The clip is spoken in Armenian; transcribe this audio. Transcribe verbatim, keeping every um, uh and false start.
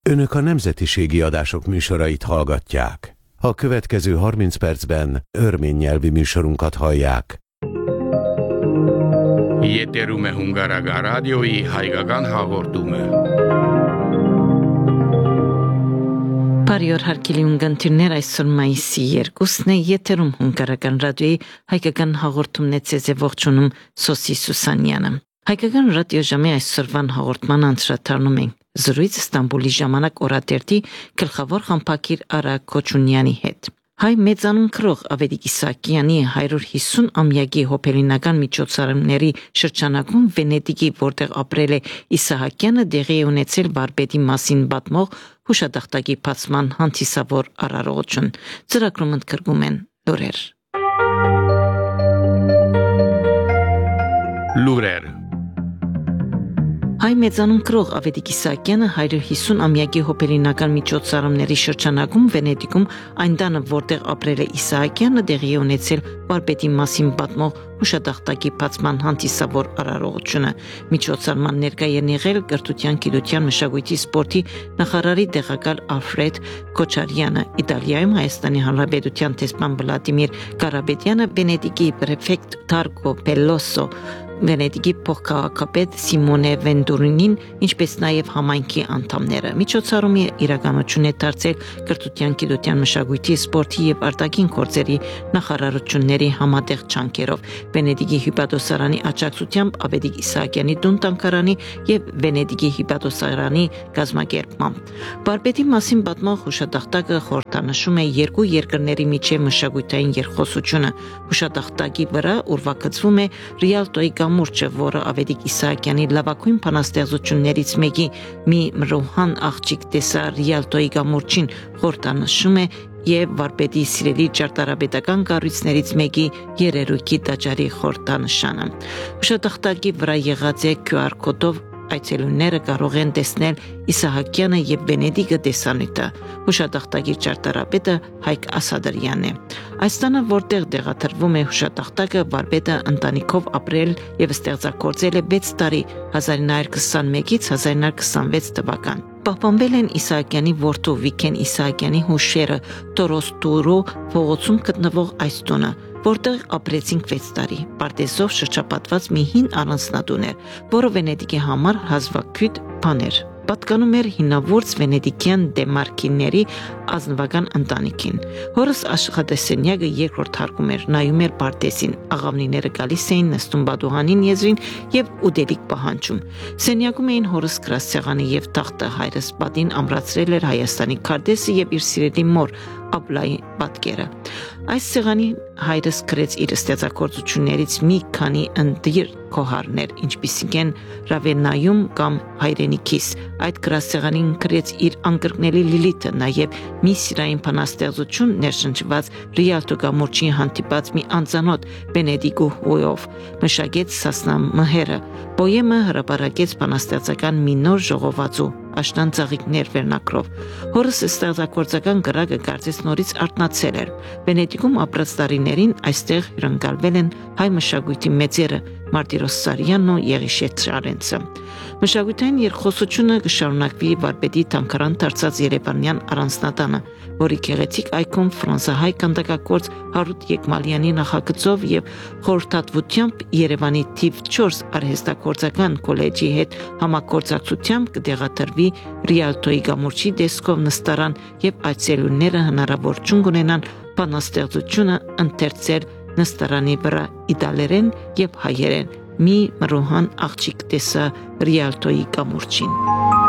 Önök a nemzetiségi adások műsorait hallgatják. A következő harminc percben örmény nyelvi műsorunkat hallják. Yeterume Hungaraga rádiói haigagan hagortume. Parior harkili ungantirներ այսօր մայիսի երկուսն է Եթերում Հունգարական ռադիոյի հայկական հաղորդումն է ողջունում Սոսի Սուսանյանը։ Հայկական ռադիոժամի այսօրվան հաղորդման անդրադառնում ենք զրույց Ստամբուլի ժամանակ օրատերտի գլխավոր խմբակիր Արա Քոչունյանի հետ։ Հայ մեծանուն քրող Ավետիք Իսահակյանի հարյուր հիսուն-ամյակի հոբելինական միջոցառումների շրջանակում Վենետիկի, որտեղ ապրել է Իսահակյանը, դեղի է ունեցել վարպետի մասին պատմող հուշադախտակի բացման հանդիսավոր արարողություն։ Ծրագրում ընդգրկում են լուրեր։ Լուրեր։ Հայ մեծանուն քրող Ավետիք Իսահակյանը հարյուր հիսուն-ամյակի հոբելինական միջոցառումների շրջանակում Վենետիկում այն տանը, որտեղ ապրել է Իսահակյանը, դեղի է ունեցել վարպետի մասին պատմող հուշադախտակի բացման հանդիսավոր արարողությունը։ Միջոցառման ներկայ են եղել կրթության, գիտության, մշակույթի, սպորտի նախարարի տեղակալ Ալֆրեդ Քոչարյանը, Իտալիայում Հայաստանի Հանրապետության տեսփան Վլադիմիր Կարապետյանը, Վենետիկի պրեֆեկտ Թարգո Պելոսո, Վենետիկի փոխքաղաքապետ Սիմոնե Վենդուրինին, ինչպես նաև համայնքի անդամները։ Միջոցառումը իրականություն է դարձել կրթության, գիտության, մշակույթի, սպորտի եւ արտաքին գործերի նախարարությունների համատեղ ջանքերով, Վենետիկի հյուպատոսարանի աջակցությամբ Ավետիք Իսահակյանի տուն-տանկարանի եւ Վենետիկի հյուպատոսարանի կազմակերպմամբ։ Վարպետի մասին պատմող հուշադախտակը խորհրդանշում է երկու երկրների միջև մշակութային երկխոսությունը։ Հուշադախտակի վրա ուրվագծվում է Ռիալտոյի կամուրջը, որը Ավետիք Իսահակյանի լավագույն բանաստեղծություններից մեկի մի մրոհան աղջիկ տեսա Ռիալտոյի կամուրջին խորհրդանշում է եւ վարպետի սիրելի ճարտարապետական կառույցներից մեկի երերույթի տաճարի խորհրդանշանը։ Հուշադախտակի վրա եղած է քյու ար կոդով այցելուները կարող են տեսնել Իսահակյանը եւ Վենետիկը տեսանյութը։ Հուշադախտակի ճարտարապետը Հայկ Ասադրյանն է։ Այս տանը, որտեղ տեղադրվում է հուշադախտակը, վարպետը ընտանիքով ապրել եւ ստեղծագործել է վեց տարի հազար նոյ հարյուր քսանմեկից հազար նոյ հարյուր քսանվեց թվական։ Պահպանվել են Իսահակյանի որդու Վիգեն Իսահակյանի հուշերը Տորոստուրո փողոցում գտնվող այս տունը, որտեղ ապրեցինք վեց տարի։ Պարտեզով շրջապատված մի հին առանձնատուն էր, որը Վենետիկի համար հազվագյուտ բան էր։ Պատկանում էր հինավուրց վենետիկյան դեմարկիների ազնվական ընտանիքին։ Հորս աշխատասենյակը երկրորդ հարկում էր, նայում էր պարտեզին, աղավնիները գալիս էին նստում բադուհանին եզրին եւ ուտելիք պահանջում։ Սենյակում էին հորս գրասեղանը եւ թախտը, հայրս պատին ամրացրել էր Հայաստանի քարտեզը եւ իր սիրելի մոր Աբլայի պատկերը։ Այս սեղանի հայրս գրեց իր ստեղծագործություններից մի քանի ընդդիր քոհարներ, ինչպիսիք են Ռավենայում կամ Հայրենիքիս։ Այդ գրասեղանին գրեց իր անկրկնելի Լիլիթը, նաև մի սիրային բանաստեղծություն ներշնչված Ռիալտո կամուրջին հանդիպած մի անծանոթ Վենետիկու հույով, մշակեց Սասնա Մհերը, պոեմը հրապարակեց բանաստեղծական մի նոր ժողովածու աշնան ծաղիկներ վերնակրով։ Հորս ստեղծագործական գրակը կարծես նորից արթնացել էր։ Վենետիկում ապրած տարիներին այստեղ հյուրընկալվել են հայ մշակույթի մեծերը Մարտիրոս Սարյանն ու Եղիշե Չարենցը։ Մշակութային երկխոսությունը կշարունակվի վարպետի թանգարան դարձած Երևանյան առանձնատանը, որի գեղեցիկ այգում ֆրանսահայ կանդակագործ Հարութ Եկմալյանի նախագծով եւ խորհրդատվությամբ Երևանի թիվ չորս արհեստագործական կոլեջի հետ համագործակցությամբ կդեղադրվի Ռիալտոյի կամուրջի դեսկով նստարան եւ այցելուները հնարավորություն կունենան բանաստեղծությունը ընթերցել նստարանի վրա իտալերեն եւ հայերեն։ Մի մրոհան աղջիկ տեսա Ռիալտոյի կամուրջին։